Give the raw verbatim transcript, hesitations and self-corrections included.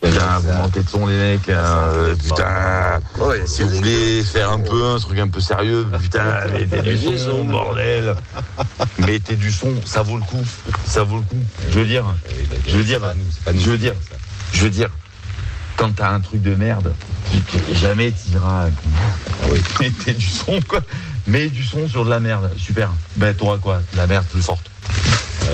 Putain, vous montez de son les mecs, euh, putain, ouais, si vous voulez faire un peu un truc un peu sérieux, putain, mettez du son, bordel, mettez du son, ça vaut le coup, ça vaut le coup. Je veux dire, je veux dire, je veux dire, je veux dire, quand t'as un truc de merde, jamais t'iras, mettez du son quoi, mets du son sur de la merde, super. Ben t'auras quoi, de la merde plus forte.